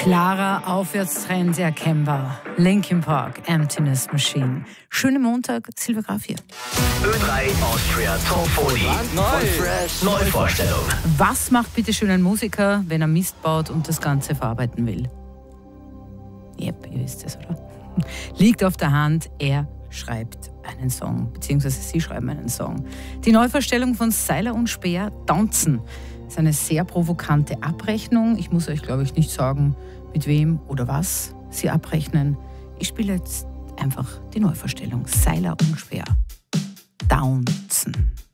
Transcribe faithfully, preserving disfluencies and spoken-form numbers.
Klarer Aufwärtstrend erkennbar. Linkin Park, Emptiness Machine. Schönen Montag, Silvia Graf hier. Ö drei Austria Top vierzig. Neu. Neuvorstellung. Was macht bitte schön ein Musiker, wenn er Mist baut und das Ganze verarbeiten will? Yep, ihr wisst es, oder? Liegt auf der Hand, er schreibt einen Song, beziehungsweise sie schreiben einen Song. Die Neuvorstellung von Seiler und Speer, Tanzen. Das ist eine sehr provokante Abrechnung. Ich muss euch, glaube ich, nicht sagen, mit wem oder was sie abrechnen. Ich spiele jetzt einfach die Neuvorstellung. Seiler und Speer. Tanzen.